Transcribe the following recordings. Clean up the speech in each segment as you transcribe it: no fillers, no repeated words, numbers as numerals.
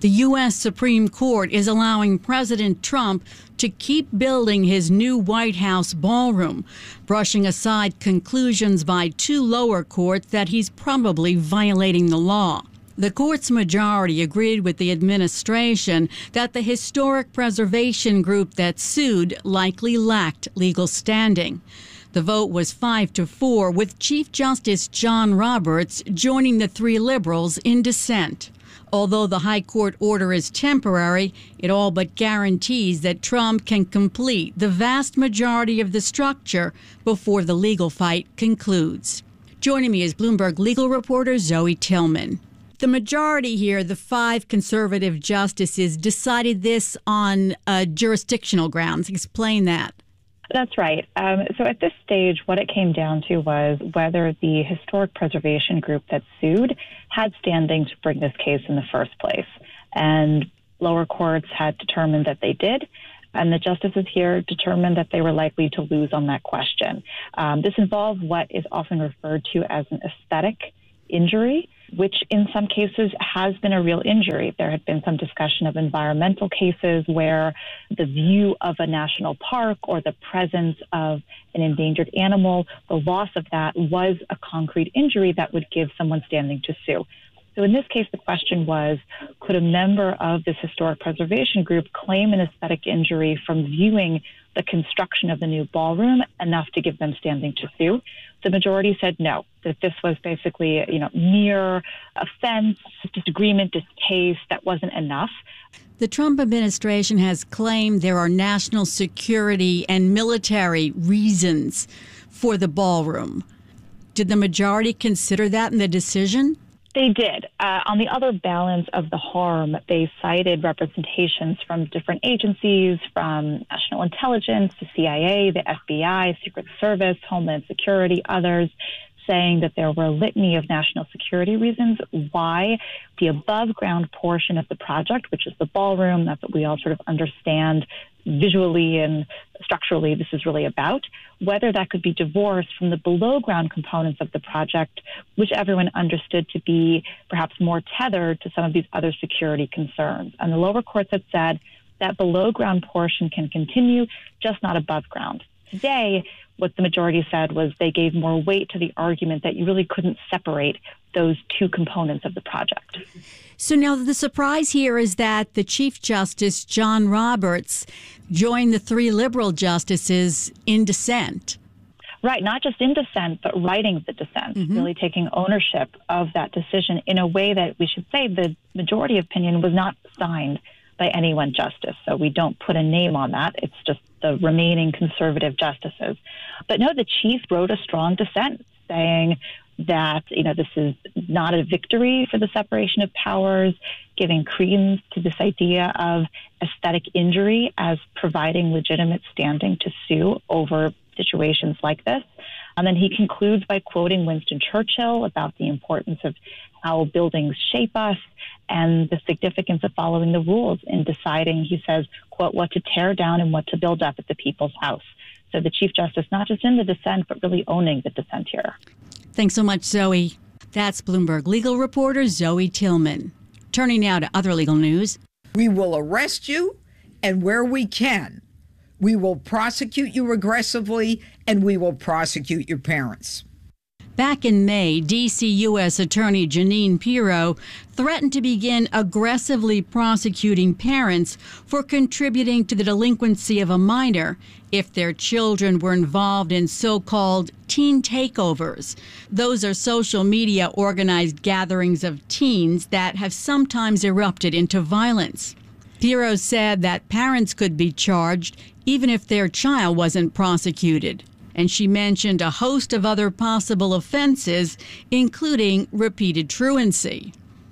The U.S. Supreme Court is allowing President Trump to keep building his new White House ballroom, brushing aside conclusions by two lower courts that he's probably violating the law. The court's majority agreed with the administration that the historic preservation group that sued likely lacked legal standing. The vote was 5-4, with Chief Justice John Roberts joining the three liberals in dissent. Although the high court order is temporary, it all but guarantees that Trump can complete the vast majority of the structure before the legal fight concludes. Joining me is Bloomberg legal reporter Zoe Tillman. The majority here, the 5 conservative justices, decided this on jurisdictional grounds. Explain that. That's right. So at this stage, what it came down to was whether the historic preservation group that sued had standing to bring this case in the first place. And lower courts had determined that they did. And the justices here determined that they were likely to lose on that question. This involved what is often referred to as an aesthetic injury, which in some cases has been a real injury. There had been some discussion of environmental cases where the view of a national park or the presence of an endangered animal, the loss of that was a concrete injury that would give someone standing to sue. So in this case, the question was, could a member of this historic preservation group claim an aesthetic injury from viewing the construction of the new ballroom enough to give them standing to sue? The majority said no, that this was basically, mere offense, disagreement, distaste, that wasn't enough. The Trump administration has claimed there are national security and military reasons for the ballroom. Did the majority consider that in the decision? They did. On the other balance of the harm, they cited representations from different agencies, from national intelligence, the CIA, the FBI, Secret Service, Homeland Security, others, saying that there were a litany of national security reasons why the above-ground portion of the project, which is the ballroom, that's what we all sort of understand visually and structurally this is really about, whether that could be divorced from the below-ground components of the project, which everyone understood to be perhaps more tethered to some of these other security concerns. And the lower courts had said that below-ground portion can continue, just not above ground. Today, what the majority said was they gave more weight to the argument that you really couldn't separate those two components of the project. So now the surprise here is that the Chief Justice, John Roberts, joined the three liberal justices in dissent. Right, not just in dissent, but writing the dissent, really taking ownership of that decision in a way that we should say the majority opinion was not signed by any one justice. So we don't put a name on that. It's just the remaining conservative justices. But no, the chief wrote a strong dissent saying that, this is not a victory for the separation of powers, giving credence to this idea of aesthetic injury as providing legitimate standing to sue over situations like this. And then he concludes by quoting Winston Churchill about the importance of how buildings shape us and the significance of following the rules in deciding, he says, quote, what to tear down and what to build up at the people's house. So the Chief Justice, not just in the dissent, but really owning the dissent here. Thanks so much, Zoe. That's Bloomberg legal reporter Zoe Tillman. Turning now to other legal news. We will arrest you, and where we can, we will prosecute you aggressively, and we will prosecute your parents. Back in May, D.C. U.S. Attorney Jeanine Pirro threatened to begin aggressively prosecuting parents for contributing to the delinquency of a minor if their children were involved in so-called teen takeovers. Those are social media organized gatherings of teens that have sometimes erupted into violence. Pirro said that parents could be charged even if their child wasn't prosecuted. And she mentioned a host of other possible offenses, including repeated truancy.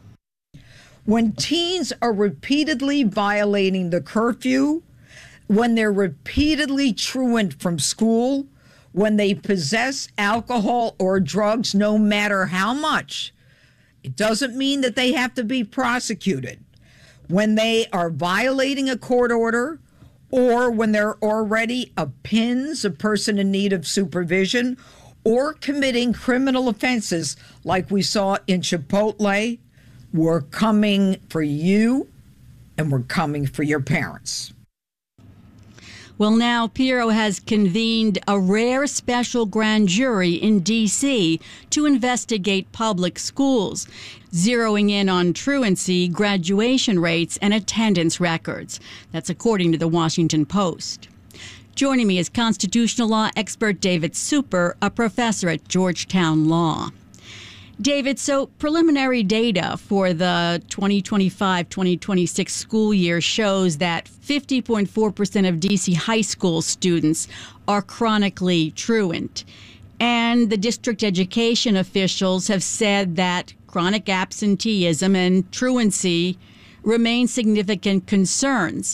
When teens are repeatedly violating the curfew, when they're repeatedly truant from school, when they possess alcohol or drugs, no matter how much, it doesn't mean that they have to be prosecuted. When they are violating a court order, or when they're already a PINS, a person in need of supervision, or committing criminal offenses like we saw in Chipotle, we're coming for you and we're coming for your parents. Well, now Pirro has convened a rare special grand jury in D.C. to investigate public schools, zeroing in on truancy, graduation rates, and attendance records. That's according to the Washington Post. Joining me is constitutional law expert David Super, a professor at Georgetown Law. David, so preliminary data for the 2025-2026 school year shows that 50.4% of D.C. high school students are chronically truant. And the district education officials have said that chronic absenteeism and truancy remain significant concerns.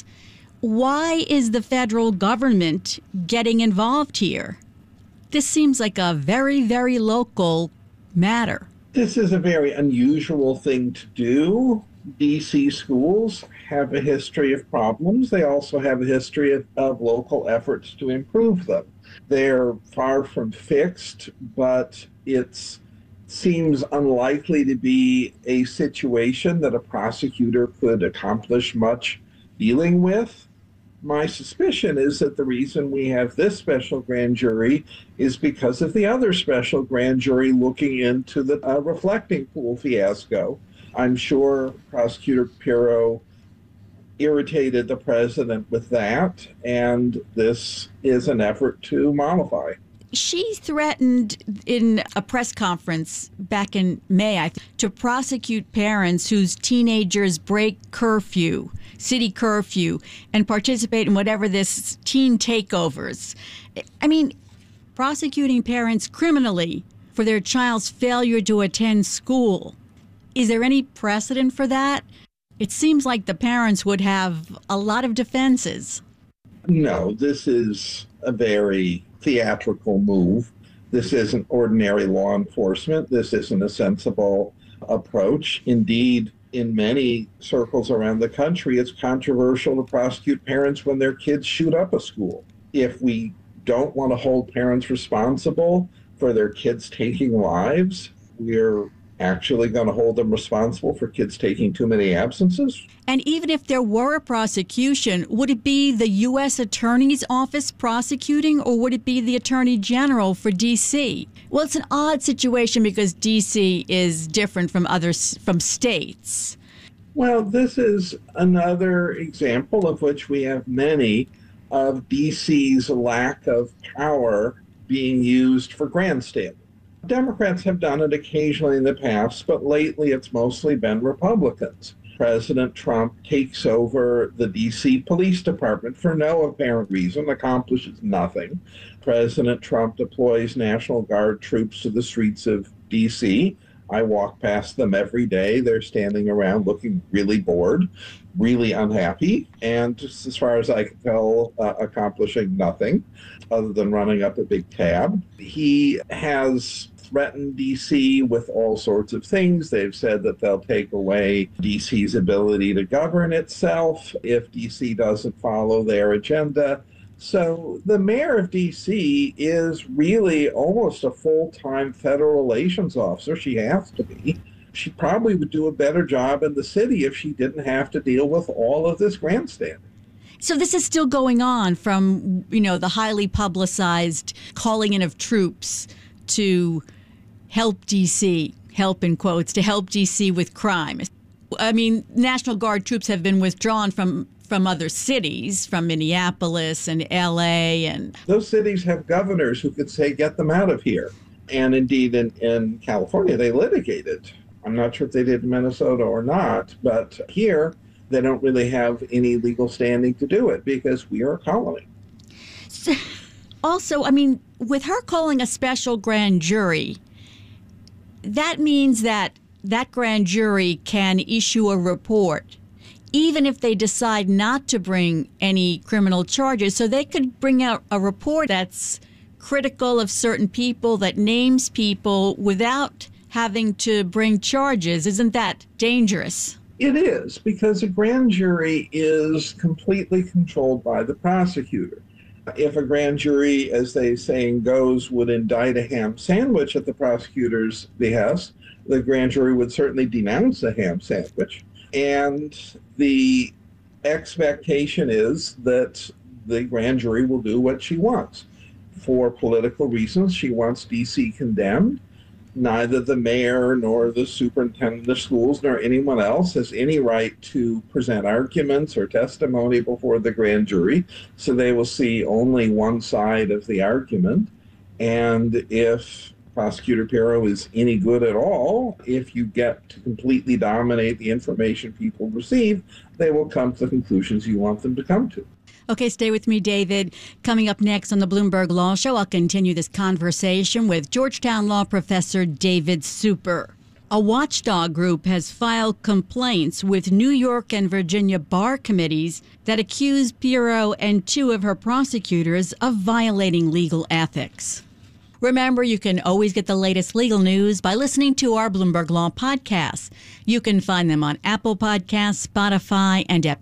Why is the federal government getting involved here? This seems like a very, very local matter. This is a very unusual thing to do. DC schools have a history of problems. They also have a history of local efforts to improve them. They're far from fixed, but it seems unlikely to be a situation that a prosecutor could accomplish much dealing with. My suspicion is that the reason we have this special grand jury is because of the other special grand jury looking into the reflecting pool fiasco. I'm sure Prosecutor Pirro irritated the president with that, and this is an effort to mollify. She threatened in a press conference back in May to prosecute parents whose teenagers break curfew, city curfew, and participate in whatever this teen takeovers. I mean, prosecuting parents criminally for their child's failure to attend school. Is there any precedent for that? It seems like the parents would have a lot of defenses. No, this is a very theatrical move. This isn't ordinary law enforcement. This isn't a sensible approach. Indeed, in many circles around the country, it's controversial to prosecute parents when their kids shoot up a school. If we don't want to hold parents responsible for their kids taking lives, we're actually going to hold them responsible for kids taking too many absences. And even if there were a prosecution, would it be the U.S. Attorney's Office prosecuting, or would it be the Attorney General for D.C.? Well, it's an odd situation because D.C. is different from states. Well, this is another example of which we have many of D.C.'s lack of power being used for grandstanding. Democrats have done it occasionally in the past, but lately it's mostly been Republicans. President Trump takes over the D.C. Police Department for no apparent reason, accomplishes nothing. President Trump deploys National Guard troops to the streets of D.C. I walk past them every day. They're standing around looking really bored, really unhappy, and just as far as I can tell, accomplishing nothing other than running up a big tab. He has threatened D.C. with all sorts of things. They've said that they'll take away D.C.'s ability to govern itself if D.C. doesn't follow their agenda. So the mayor of D.C. is really almost a full-time federal relations officer. She has to be. She probably would do a better job in the city if she didn't have to deal with all of this grandstanding. So this is still going on from, the highly publicized calling in of troops to help D.C., help in quotes, to help D.C. with crime. I mean, National Guard troops have been withdrawn from other cities, from Minneapolis and L.A. and those cities have governors who could say, get them out of here. And indeed, in California, they litigated. I'm not sure if they did in Minnesota or not, but here they don't really have any legal standing to do it because we are a colony. So, also, I mean, with her calling a special grand jury, that means that grand jury can issue a report, even if they decide not to bring any criminal charges. So they could bring out a report that's critical of certain people, that names people without having to bring charges. Isn't that dangerous? It is, because a grand jury is completely controlled by the prosecutor. If a grand jury, as they saying goes, would indict a ham sandwich at the prosecutor's behest, the grand jury would certainly denounce the ham sandwich. And the expectation is that the grand jury will do what she wants. For political reasons, she wants D.C. condemned. Neither the mayor nor the superintendent of schools nor anyone else has any right to present arguments or testimony before the grand jury, so they will see only one side of the argument. And if Prosecutor Pirro is any good at all, if you get to completely dominate the information people receive, they will come to the conclusions you want them to come to. Okay, stay with me, David. Coming up next on the Bloomberg Law Show, I'll continue this conversation with Georgetown law professor David Super. A watchdog group has filed complaints with New York and Virginia bar committees that accuse Pirro and two of her prosecutors of violating legal ethics. Remember, you can always get the latest legal news by listening to our Bloomberg Law podcasts. You can find them on Apple Podcasts, Spotify, and at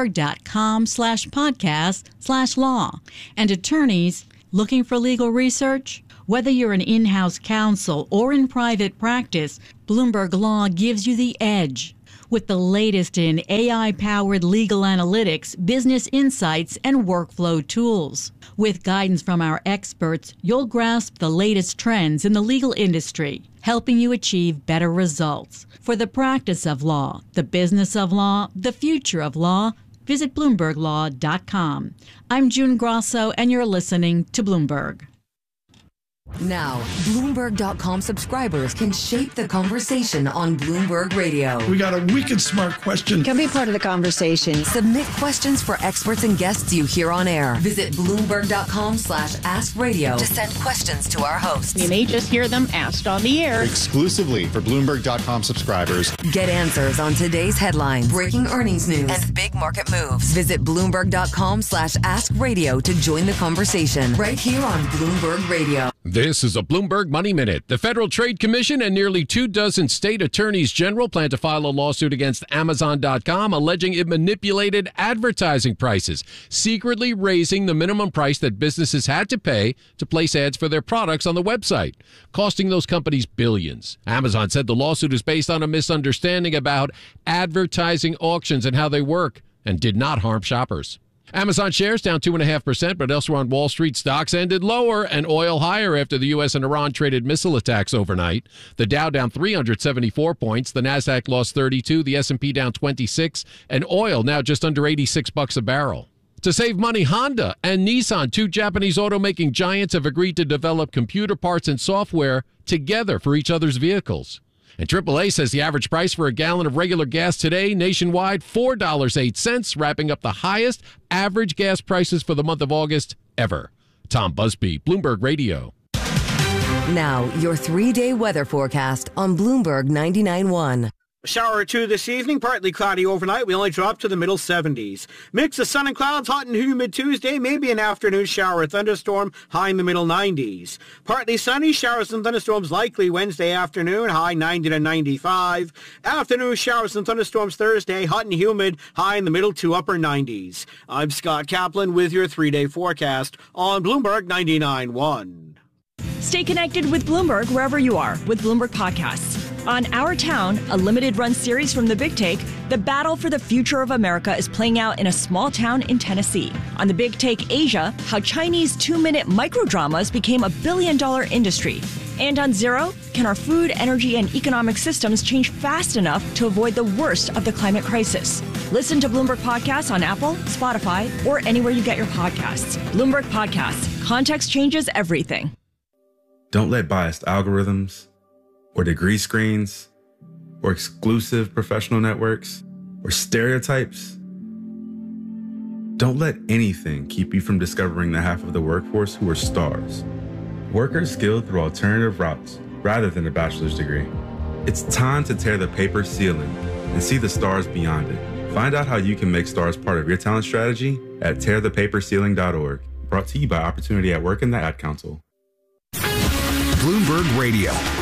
Bloomberg.com/podcast/law. And attorneys looking for legal research? Whether you're an in-house counsel or in private practice, Bloomberg Law gives you the edge. With the latest in AI-powered legal analytics, business insights, and workflow tools. With guidance from our experts, you'll grasp the latest trends in the legal industry, helping you achieve better results. For the practice of law, the business of law, the future of law, visit BloombergLaw.com. I'm June Grosso, and you're listening to Bloomberg. Now, Bloomberg.com subscribers can shape the conversation on Bloomberg Radio. We got a wicked smart question. Can be part of the conversation. Submit questions for experts and guests you hear on air. Visit Bloomberg.com/AskRadio to send questions to our hosts. You may just hear them asked on the air. Exclusively for Bloomberg.com subscribers. Get answers on today's headlines, breaking earnings news, and big market moves. Visit Bloomberg.com/AskRadio to join the conversation right here on Bloomberg Radio. This is a Bloomberg Money Minute. The Federal Trade Commission and nearly 24 state attorneys general plan to file a lawsuit against Amazon.com alleging it manipulated advertising prices, secretly raising the minimum price that businesses had to pay to place ads for their products on the website, costing those companies billions. Amazon said the lawsuit is based on a misunderstanding about advertising auctions and how they work and did not harm shoppers. Amazon shares down 2.5%, but elsewhere on Wall Street, stocks ended lower and oil higher after the U.S. and Iran traded missile attacks overnight. The Dow down 374 points, the Nasdaq lost 32, the S&P down 26, and oil now just under $86 a barrel. To save money, Honda and Nissan, two Japanese automaking giants, have agreed to develop computer parts and software together for each other's vehicles. And AAA says the average price for a gallon of regular gas today nationwide, $4.08, wrapping up the highest average gas prices for the month of August ever. Tom Busby, Bloomberg Radio. Now, your 3-day weather forecast on Bloomberg 99.1. A shower or two this evening, partly cloudy overnight. We only drop to the middle 70s. Mix of sun and clouds, hot and humid Tuesday. Maybe an afternoon shower or thunderstorm, high in the middle 90s. Partly sunny, showers and thunderstorms likely Wednesday afternoon, high 90 to 95. Afternoon showers and thunderstorms Thursday, hot and humid, high in the middle to upper 90s. I'm Scott Kaplan with your 3-day forecast on Bloomberg 99.1. Stay connected with Bloomberg wherever you are with Bloomberg Podcasts. On Our Town, a limited-run series from The Big Take, the battle for the future of America is playing out in a small town in Tennessee. On The Big Take Asia, how Chinese 2-minute microdramas became a billion-dollar industry. And on Zero, can our food, energy, and economic systems change fast enough to avoid the worst of the climate crisis? Listen to Bloomberg Podcasts on Apple, Spotify, or anywhere you get your podcasts. Bloomberg Podcasts. Context changes everything. Don't let biased algorithms, or degree screens, or exclusive professional networks, or stereotypes. Don't let anything keep you from discovering the half of the workforce who are stars. Workers skilled through alternative routes rather than a bachelor's degree. It's time to tear the paper ceiling and see the stars beyond it. Find out how you can make stars part of your talent strategy at tearthepaperceiling.org. Brought to you by Opportunity at Work and the Ad Council. Bloomberg Radio,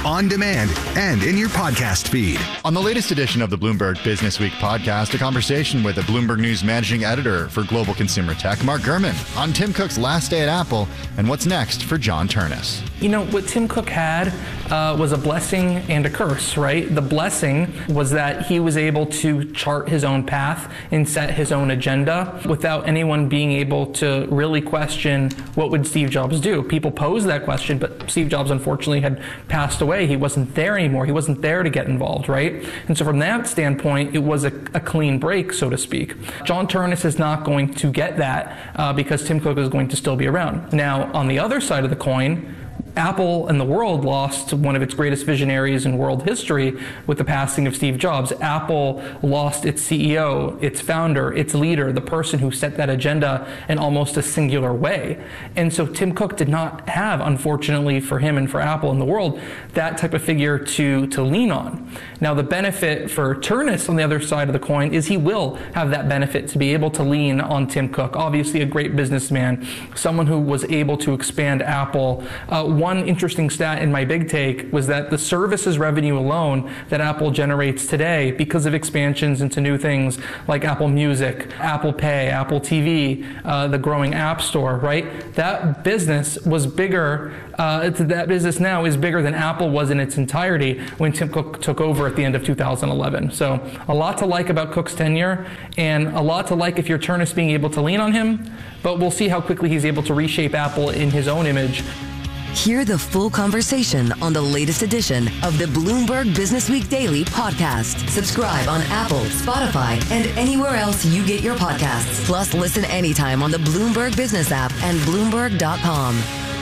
on demand, and in your podcast feed. On the latest edition of the Bloomberg Business Week podcast, a conversation with the Bloomberg News managing editor for global consumer tech, Mark Gurman, on Tim Cook's last day at Apple and what's next for John Ternus. You know, what Tim Cook had was a blessing and a curse, right? The blessing was that he was able to chart his own path and set his own agenda without anyone being able to really question what would Steve Jobs do. People posed that question, but Steve Jobs unfortunately had passed away. He wasn't there anymore. He wasn't there to get involved, right? And so from that standpoint, it was a clean break, so to speak. John Ternus is not going to get that because Tim Cook is going to still be around. Now, on the other side of the coin, Apple and the world lost one of its greatest visionaries in world history with the passing of Steve Jobs. Apple lost its CEO, its founder, its leader, the person who set that agenda in almost a singular way. And so Tim Cook did not have, unfortunately for him and for Apple and the world, that type of figure to lean on. Now, the benefit for Ternus on the other side of the coin is he will have that benefit to be able to lean on Tim Cook. Obviously a great businessman, someone who was able to expand Apple. One interesting stat in my big take was that the services revenue alone that Apple generates today, because of expansions into new things like Apple Music, Apple Pay, Apple TV, the growing App Store, right? That business was bigger, that business now is bigger than Apple was in its entirety when Tim Cook took over at the end of 2011. So a lot to like about Cook's tenure and a lot to like if you're Ternus being able to lean on him, but we'll see how quickly he's able to reshape Apple in his own image. Hear the full conversation on the latest edition of the Bloomberg Business Week Daily podcast. Subscribe on Apple, Spotify, and anywhere else you get your podcasts. Plus, listen anytime on the Bloomberg Business app and Bloomberg.com.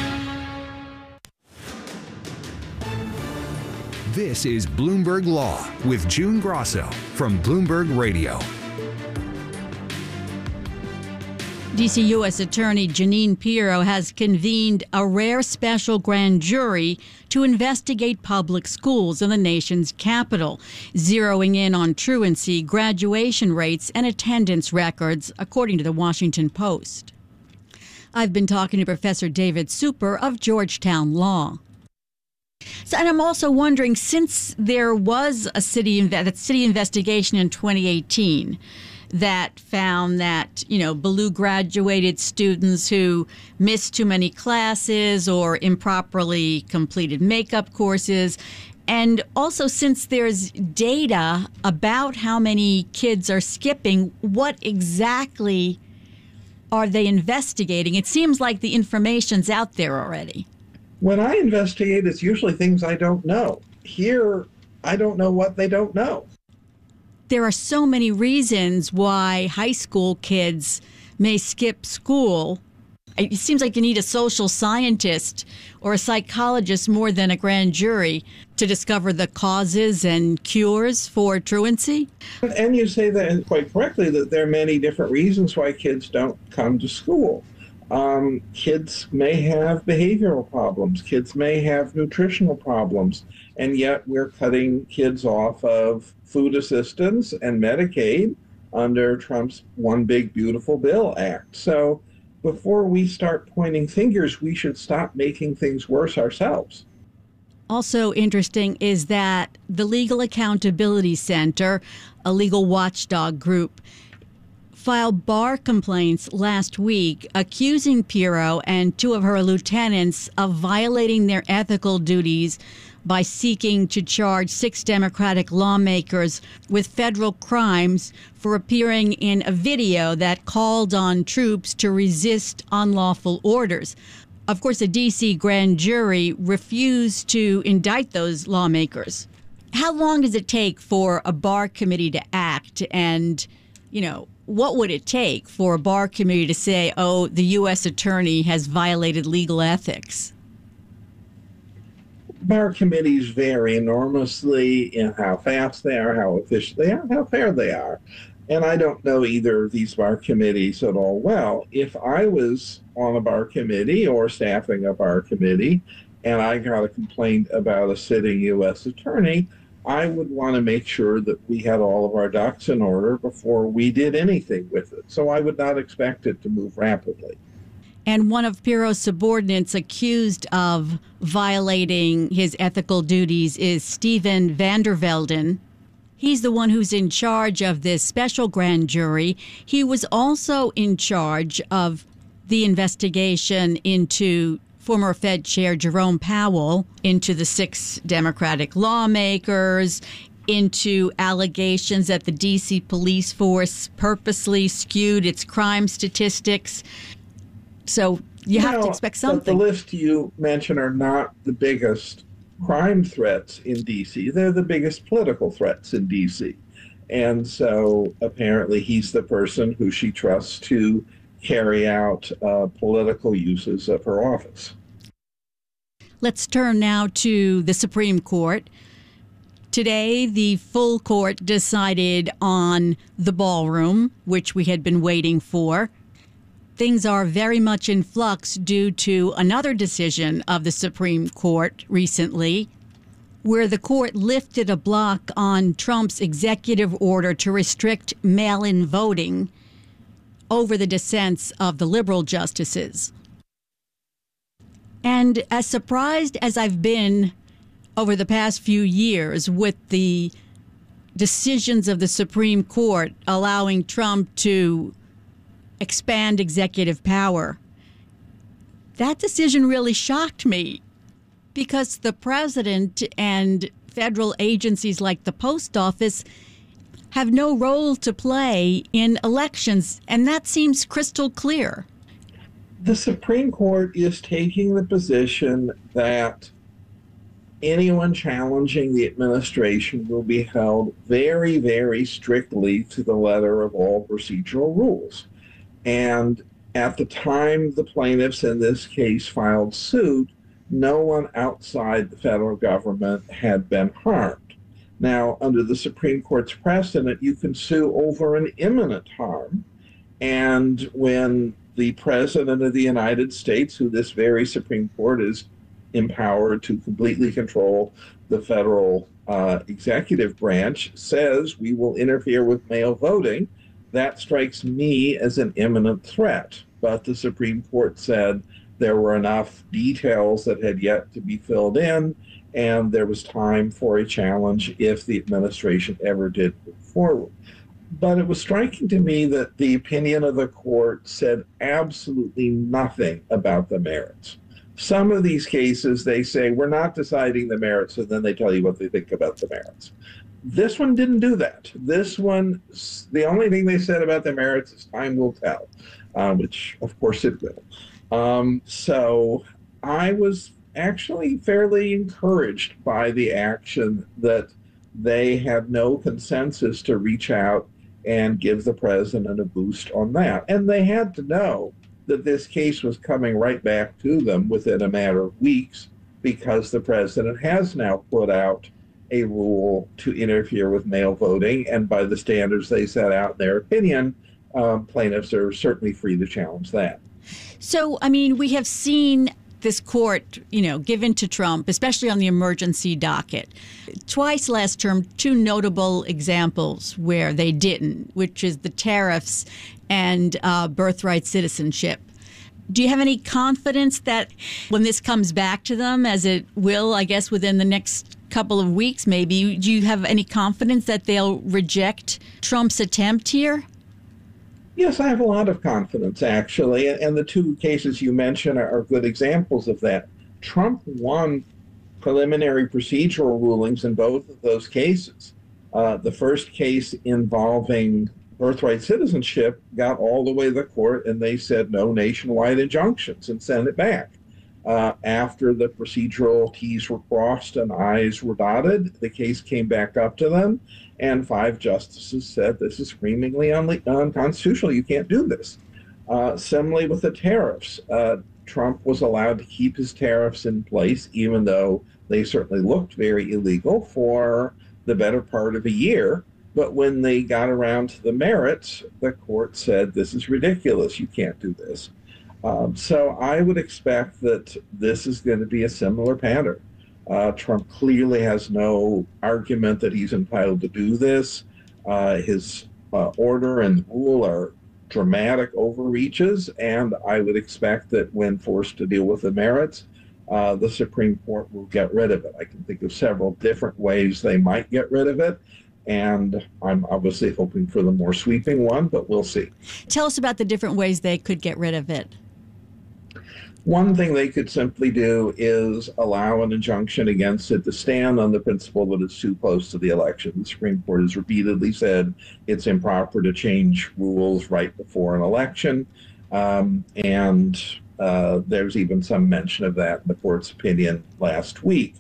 This is Bloomberg Law with June Grosso from Bloomberg Radio. D.C. U.S. Attorney Jeanine Pirro has convened a rare special grand jury to investigate public schools in the nation's capital, zeroing in on truancy, graduation rates, and attendance records, according to the Washington Post. I've been talking to Professor David Super of Georgetown Law. So, and I'm also wondering, since there was a city investigation in 2018 that found that, Ballou graduated students who missed too many classes or improperly completed makeup courses. And also, since there's data about how many kids are skipping, what exactly are they investigating? It seems like the information's out there already. When I investigate, it's usually things I don't know. Here, I don't know what they don't know. There are so many reasons why high school kids may skip school. It seems like you need a social scientist or a psychologist more than a grand jury to discover the causes and cures for truancy. And you say that quite correctly, that there are many different reasons why kids don't come to school. Kids may have behavioral problems. Kids may have nutritional problems. And yet we're cutting kids off of food assistance and Medicaid under Trump's One Big Beautiful Bill Act. So before we start pointing fingers, we should stop making things worse ourselves. Also interesting is that the Legal Accountability Center, a legal watchdog group, filed bar complaints last week accusing Pirro and two of her lieutenants of violating their ethical duties by seeking to charge 6 Democratic lawmakers with federal crimes for appearing in a video that called on troops to resist unlawful orders. Of course, the D.C. grand jury refused to indict those lawmakers. How long does it take for a bar committee to act? And, what would it take for a bar committee to say, oh, the U.S. attorney has violated legal ethics? Bar committees vary enormously in how fast they are, how efficient they are, how fair they are. And I don't know either of these bar committees at all well. If I was on a bar committee or staffing a bar committee and I got a complaint about a sitting U.S. attorney, I would want to make sure that we had all of our ducks in order before we did anything with it. So I would not expect it to move rapidly. And one of Piro's subordinates accused of violating his ethical duties is Steven van der Velden. He's the one who's in charge of this special grand jury. He was also in charge of the investigation into former Fed Chair Jerome Powell, into the 6 Democratic lawmakers, into allegations that the D.C. police force purposely skewed its crime statistics. So you have to expect something. But the list you mentioned are not the biggest crime threats in D.C. They're the biggest political threats in D.C. And so apparently he's the person who she trusts to carry out political uses of her office. Let's turn now to the Supreme Court. Today, the full court decided on the ballroom, which we had been waiting for. Things are very much in flux due to another decision of the Supreme Court recently, where the court lifted a block on Trump's executive order to restrict mail-in voting over the dissents of the liberal justices. And as surprised as I've been over the past few years with the decisions of the Supreme Court allowing Trump to expand executive power, that decision really shocked me, because the president and federal agencies like the post office have no role to play in elections, and that seems crystal clear. The Supreme Court is taking the position that anyone challenging the administration will be held very, very strictly to the letter of all procedural rules. And at the time the plaintiffs in this case filed suit, no one outside the federal government had been harmed. Now, under the Supreme Court's precedent, you can sue over an imminent harm. And when the President of the United States, who this very Supreme Court is empowered to completely control the federal executive branch, says we will interfere with mail voting, that strikes me as an imminent threat. But the Supreme Court said there were enough details that had yet to be filled in, and there was time for a challenge if the administration ever did move forward. But it was striking to me that the opinion of the court said absolutely nothing about the merits. Some of these cases, they say, we're not deciding the merits, and then they tell you what they think about the merits. This one didn't do that. This one, the only thing they said about the merits is time will tell, which of course it will. So I was actually fairly encouraged by the action that they had no consensus to reach out and give the president a boost on that. And they had to know that this case was coming right back to them within a matter of weeks, because the president has now put out a rule to interfere with mail voting. And by the standards they set out in their opinion, plaintiffs are certainly free to challenge that. So, I mean, we have seen this court, give in to Trump, especially on the emergency docket. Twice last term, 2 notable examples where they didn't, which is the tariffs and birthright citizenship. Do you have any confidence that when this comes back to them, as it will, I guess, within the next couple of weeks maybe, do you have any confidence that they'll reject Trump's attempt here? Yes, I have a lot of confidence, actually. And the 2 cases you mentioned are good examples of that. Trump won preliminary procedural rulings in both of those cases. The first case involving birthright citizenship got all the way to the court, and they said no nationwide injunctions and sent it back. After the procedural T's were crossed and I's were dotted, the case came back up to them, and 5 justices said this is screamingly unconstitutional. You can't do this. Similarly with the tariffs, Trump was allowed to keep his tariffs in place, even though they certainly looked very illegal, for the better part of a year. But when they got around to the merits, the court said, this is ridiculous. You can't do this. So I would expect that this is going to be a similar pattern. Trump clearly has no argument that he's entitled to do this. His order and rule are dramatic overreaches, and I would expect that when forced to deal with the merits, the Supreme Court will get rid of it. I can think of several different ways they might get rid of it, and I'm obviously hoping for the more sweeping one, but we'll see. Tell us about the different ways they could get rid of it. One thing they could simply do is allow an injunction against it to stand on the principle that it's too close to the election. The Supreme Court has repeatedly said it's improper to change rules right before an election, and there's even some mention of that in the court's opinion last week.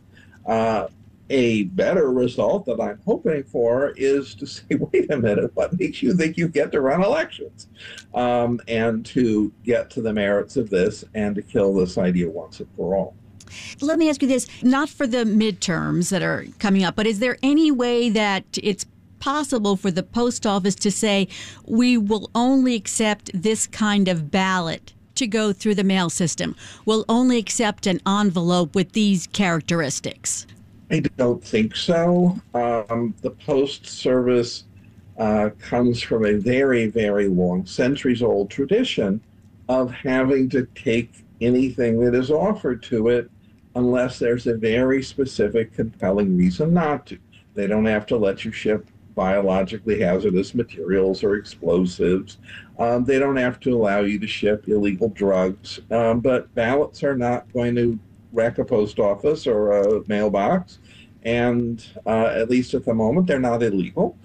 A better result that I'm hoping for is to say, wait a minute, what makes you think you get to run elections? And to get to the merits of this and to kill this idea once and for all. Let me ask you this, not for the midterms that are coming up, but is there any way that it's possible for the post office to say, we will only accept this kind of ballot to go through the mail system? We'll only accept an envelope with these characteristics? I don't think so. The Post Service comes from a very, very long, centuries-old tradition of having to take anything that is offered to it unless there's a very specific, compelling reason not to. They don't have to let you ship biologically hazardous materials or explosives. They don't have to allow you to ship illegal drugs. But ballots are not going to wreck a post office or a mailbox, and at least at the moment they're not illegal.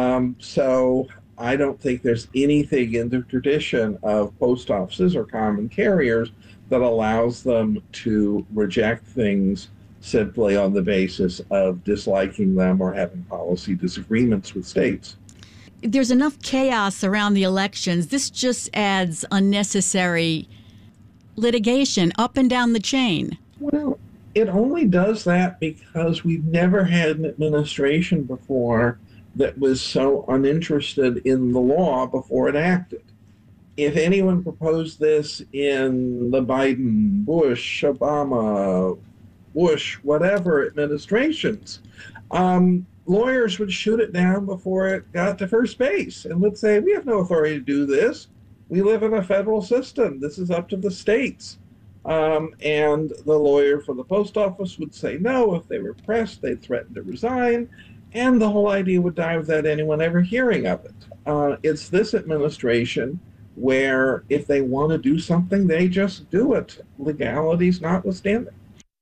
So I don't think there's anything in the tradition of post offices or common carriers that allows them to reject things simply on the basis of disliking them or having policy disagreements with states. There's enough chaos around the elections. This just adds unnecessary litigation up and down the chain. Well, it only does that because we've never had an administration before that was so uninterested in the law before it acted. If anyone proposed this in the Biden, Bush, Obama, Bush, whatever administrations, lawyers would shoot it down before it got to first base and would say, we have no authority to do this. We live in a federal system. This is up to the states. And the lawyer for the post office would say no. If they were pressed, they'd threaten to resign. And the whole idea would die without anyone ever hearing of it. It's this administration where if they want to do something, they just do it, legalities notwithstanding.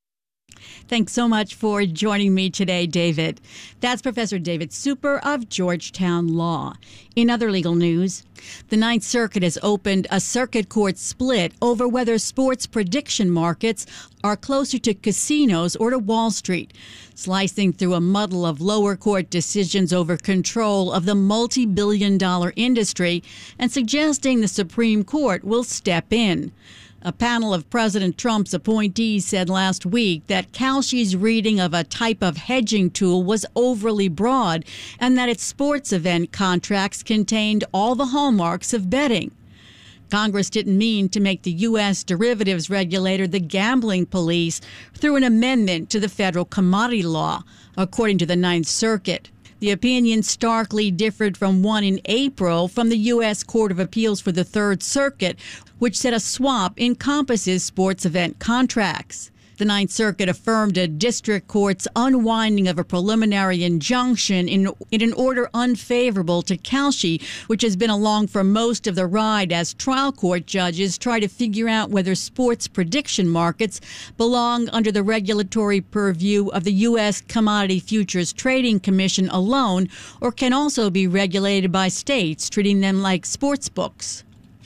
Thanks so much for joining me today, David. That's Professor David Super of Georgetown Law. In other legal news, the Ninth Circuit has opened a circuit court split over whether sports prediction markets are closer to casinos or to Wall Street, slicing through a muddle of lower court decisions over control of the multi-billion-dollar industry and suggesting the Supreme Court will step in. A panel of President Trump's appointees said last week that Kalshi's reading of a type of hedging tool was overly broad and that its sports event contracts contained all the hallmarks of betting. Congress didn't mean to make the U.S. derivatives regulator the gambling police through an amendment to the federal commodity law, according to the Ninth Circuit. The opinion starkly differed from one in April from the U.S. Court of Appeals for the Third Circuit, which said a swap encompasses sports event contracts. The Ninth Circuit affirmed a district court's unwinding of a preliminary injunction in an order unfavorable to Kalshi, which has been along for most of the ride as trial court judges try to figure out whether sports prediction markets belong under the regulatory purview of the U.S. Commodity Futures Trading Commission alone or can also be regulated by states, treating them like sports books.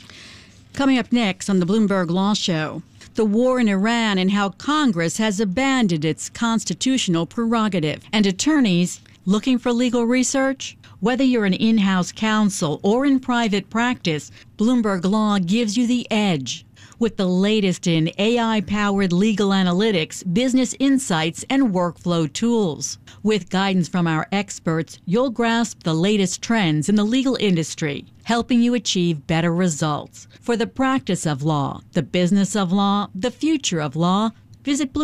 Coming up next on the Bloomberg Law Show, the war in Iran and how Congress has abandoned its constitutional prerogative. And attorneys looking for legal research? Whether you're an in-house counsel or in private practice, Bloomberg Law gives you the edge. With the latest in AI-powered legal analytics, business insights, and workflow tools. With guidance from our experts, you'll grasp the latest trends in the legal industry, helping you achieve better results. For the practice of law, the business of law, the future of law, visit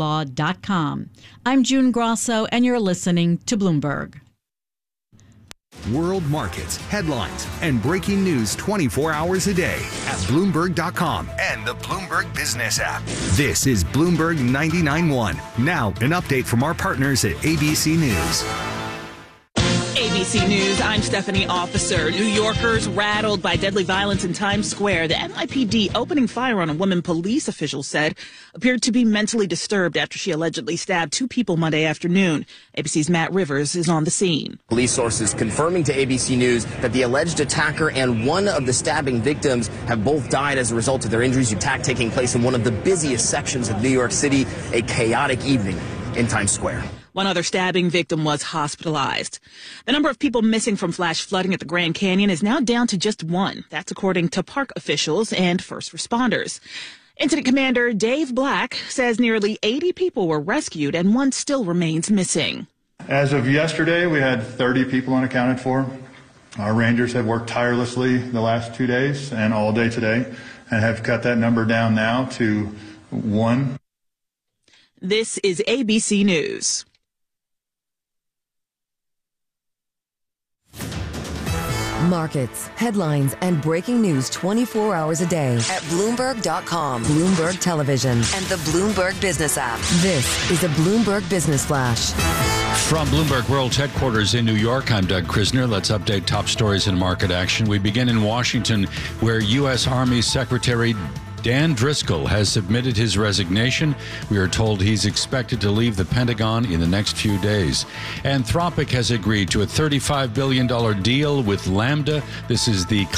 BloombergLaw.com. I'm June Grosso, and you're listening to Bloomberg. World markets, headlines, and breaking news 24 hours a day at Bloomberg.com and the Bloomberg Business app. This is Bloomberg 99.1. Now, an update from our partners at ABC News. ABC News, I'm Stephanie Officer. New Yorkers rattled by deadly violence in Times Square. The NYPD opening fire on a woman police officials said appeared to be mentally disturbed after she allegedly stabbed 2 people Monday afternoon. ABC's Matt Rivers is on the scene. Police sources confirming to ABC News that the alleged attacker and one of the stabbing victims have both died as a result of their injuries. The attack taking place in one of the busiest sections of New York City, a chaotic evening in Times Square. One other stabbing victim was hospitalized. The number of people missing from flash flooding at the Grand Canyon is now down to just 1. That's according to park officials and first responders. Incident Commander Dave Black says nearly 80 people were rescued and 1 still remains missing. As of yesterday, we had 30 people unaccounted for. Our Rangers have worked tirelessly the last 2 days and all day today and have cut that number down now to 1. This is ABC News. Markets, headlines, and breaking news 24 hours a day at Bloomberg.com, Bloomberg Television, and the Bloomberg Business app. This is a Bloomberg Business Flash. From Bloomberg World Headquarters in New York, I'm Doug Krisner. Let's update top stories in market action. We begin in Washington, where U.S. Army Secretary Dan Driscoll has submitted his resignation. We are told he's expected to leave the Pentagon in the next few days. Anthropic has agreed to a $35 billion deal with Lambda. This is the